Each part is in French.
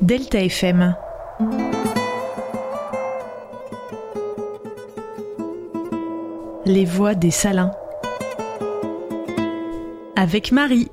Delta FM. Les voix des Salins. Avec Marie.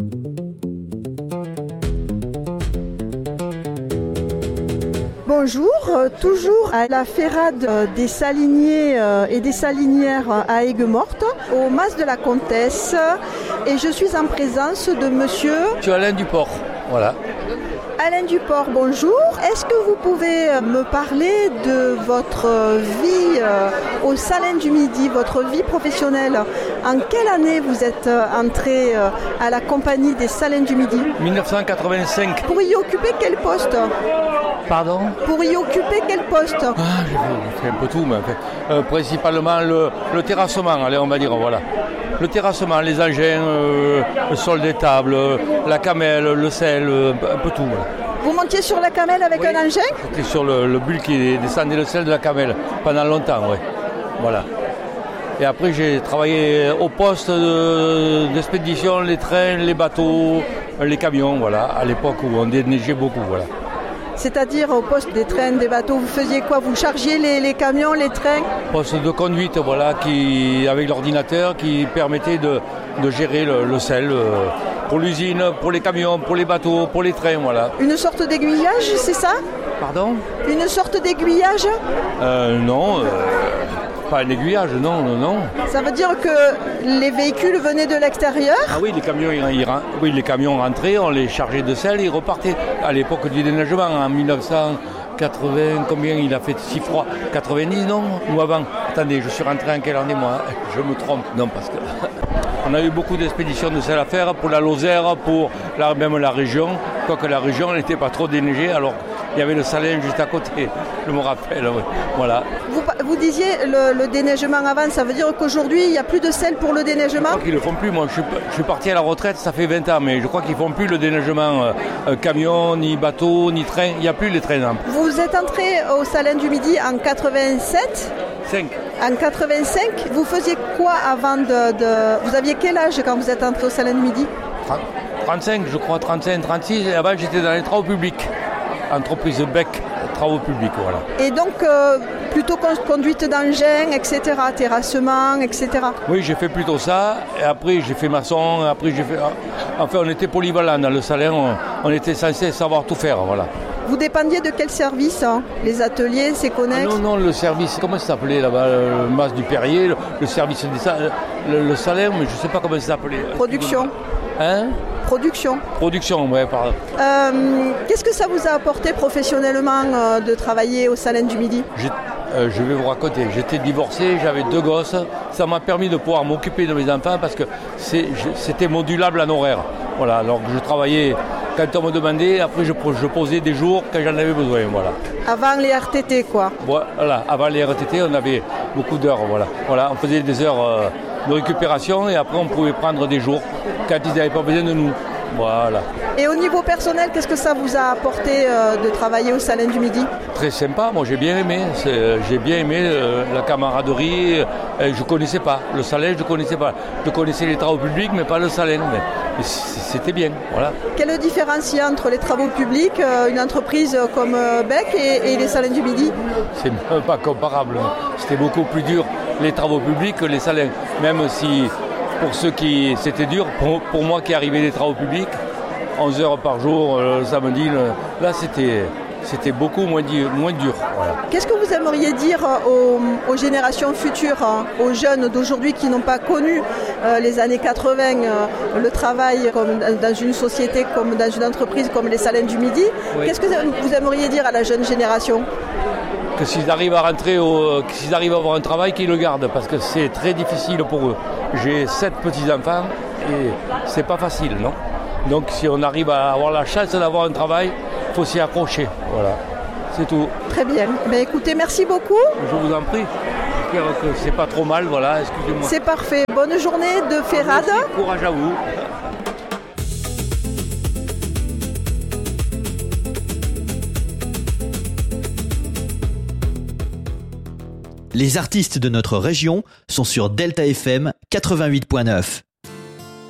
Bonjour, toujours à la Ferrade des Saliniers et des Salinières à Aigues-Mortes, au Mas de la Comtesse, et je suis en présence de monsieur Alain Duport, voilà. Alain Duport, bonjour. Est-ce que vous pouvez me parler de votre vie au Salin du Midi, votre vie professionnelle? En quelle année vous êtes entré à la compagnie des Salins du Midi? 1985. Pour y occuper quel poste? Pardon? Pour y occuper quel poste? J'ai fait un peu tout, mais principalement le terrassement, allez, on va dire, voilà. Le terrassement, les engins, le sol des tables, la camelle, le sel, un peu tout. Voilà. Vous montiez sur la camelle avec un engin? J'étais sur le bulle qui descendait le sel de la camelle pendant longtemps, oui. Voilà. Et après, j'ai travaillé au poste d'expédition, les trains, les bateaux, les camions, voilà, à l'époque où on déneigeait beaucoup, voilà. C'est-à-dire au poste des trains, des bateaux, vous faisiez quoi? Vous chargiez les camions, les trains? Poste de conduite, voilà, avec l'ordinateur qui permettait de gérer le sel pour l'usine, pour les camions, pour les bateaux, pour les trains, voilà. Une sorte d'aiguillage, c'est ça? Pardon? Une sorte d'aiguillage? Non, pas un aiguillage, non. Ça veut dire que les véhicules venaient de l'extérieur? Ah oui, les camions rentraient, on les chargeait de sel et ils repartaient. À l'époque du déneigement, en 1980, combien il a fait si froid? 90, non? Ou avant? Attendez, je suis rentré en quelle année, moi? Je me trompe. Non, parce que on a eu beaucoup d'expéditions de sel à faire pour la Lozère, pour même la région. Quoique la région n'était pas trop déneigée, alors il y avait le Salin juste à côté, je me rappelle, oui. Voilà. Vous disiez le déneigement avant, ça veut dire qu'aujourd'hui, il n'y a plus de sel pour le déneigement? Je crois qu'ils ne le font plus. Moi, je suis parti à la retraite, ça fait 20 ans, mais je crois qu'ils ne font plus le déneigement camion, ni bateau, ni train. Il n'y a plus les trains. Non. Vous êtes entré au Salin du Midi en 87? 5. En 85, vous faisiez quoi avant Vous aviez quel âge quand vous êtes entré au Salin du Midi? 35, je crois, 35, 36. Et avant, j'étais dans les travaux publics. Entreprise Bec, travaux publics, voilà. Et donc, plutôt conduite d'engin, etc., terrassement, etc. Oui, j'ai fait plutôt ça. Et après, j'ai fait maçon. Après, j'ai fait... Enfin, on était polyvalent dans le Salin. On était censé savoir tout faire, voilà. Vous dépendiez de quel service, hein? Les ateliers, c'est connexes? Non, le service, comment ça s'appelait là-bas? Le Mas du Perrier, le service le Salin, mais je ne sais pas comment ça s'appelait. Production. Hein? Production, ouais, pardon. Qu'est-ce que ça vous a apporté professionnellement de travailler au Salin du Midi? Je vais vous raconter. J'étais divorcé, j'avais 2 gosses. Ça m'a permis de pouvoir m'occuper de mes enfants parce que c'était modulable en horaire. Voilà, alors que je travaillais quand on me demandait, après je posais des jours quand j'en avais besoin. Voilà. Avant les RTT, quoi. Voilà, avant les RTT, on avait beaucoup d'heures. Voilà, on faisait des heures de récupération et après on pouvait prendre des jours quand ils n'avaient pas besoin de nous. Voilà. Et au niveau personnel, qu'est-ce que ça vous a apporté de travailler au Salin du Midi? Très sympa, moi j'ai bien aimé. J'ai bien aimé la camaraderie. Je ne connaissais pas le Salin, je ne connaissais pas. Je connaissais les travaux publics, mais pas le Salin. Mais c'était bien, voilà. Quelle différence il y a entre les travaux publics, une entreprise comme Bec et les Salins du Midi? C'est pas comparable. C'était beaucoup plus dur les travaux publics que les Salins. Même si pour ceux qui c'était dur, pour moi qui arrivais des travaux publics, 11 heures par jour, le samedi, là c'était beaucoup moins dur. Voilà. Qu'est-ce que vous aimeriez dire aux générations futures, aux jeunes d'aujourd'hui qui n'ont pas connu les années 80, le travail comme dans une société, comme dans une entreprise comme les Salins du Midi? Oui. Qu'est-ce que vous aimeriez dire à la jeune génération? Que s'ils arrivent à rentrer, s'ils arrivent à avoir un travail, qu'ils le gardent, parce que c'est très difficile pour eux. J'ai 7 petits-enfants et c'est pas facile, non? Donc si on arrive à avoir la chance d'avoir un travail, il faut s'y accrocher, voilà. C'est tout. Très bien. Écoutez, merci beaucoup. Je vous en prie. J'espère que c'est pas trop mal, voilà, excusez-moi. C'est parfait. Bonne journée de Ferrade. Merci, courage à vous. Les artistes de notre région sont sur Delta FM 88.9.